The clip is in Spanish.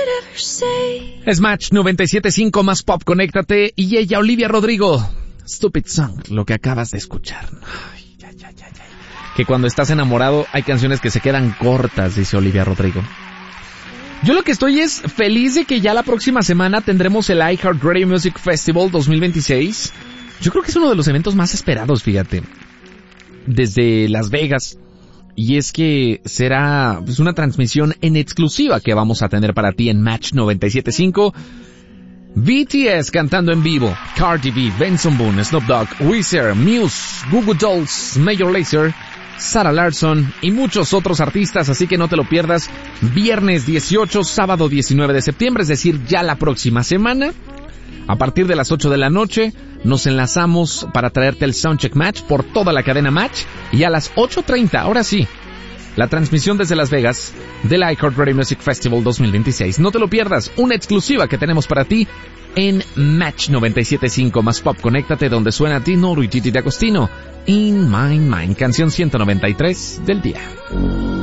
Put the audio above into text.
Es Match 97.5 más pop, conéctate. Y ella, Olivia Rodrigo. Stupid Song, lo que acabas de escuchar. Ay, ay. Que cuando estás enamorado hay canciones que se quedan cortas, dice Olivia Rodrigo. Yo lo que estoy es feliz de que ya la próxima semana tendremos el iHeartRadio Music Festival 2026. Yo creo que es uno de los eventos más esperados, fíjate, desde Las Vegas. Y es que será pues una transmisión en exclusiva que vamos a tener para ti en Match 97.5. BTS cantando en vivo, Cardi B, Benson Boone, Snoop Dogg, Weezer, Muse, Goo Goo Dolls, Major Lazer, Sarah Larsson y muchos otros artistas, así que no te lo pierdas. Viernes 18, sábado 19 de septiembre, es decir, ya la próxima semana. A partir de las 8 de la noche nos enlazamos para traerte el Soundcheck Match por toda la cadena Match. Y a las 8:30, ahora sí, la transmisión desde Las Vegas del iHeartRadio Music Festival 2026. No te lo pierdas, una exclusiva que tenemos para ti en Match 97.5 más pop. Conéctate donde suena Dino y Titi D'Agostino. In My Mind, canción 193 del día.